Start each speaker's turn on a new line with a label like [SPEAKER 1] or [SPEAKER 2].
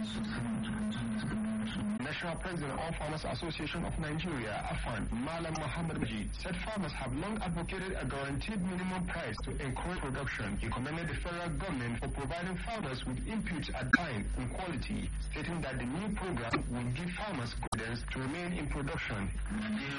[SPEAKER 1] National President of Farmers Association of Nigeria, AFAN, Malam Muhammad Maji, said farmers have long advocated a guaranteed minimum price to encourage production. He commended the federal government for providing farmers with inputs at time and quality, stating that the new program will give farmers confidence to remain in production.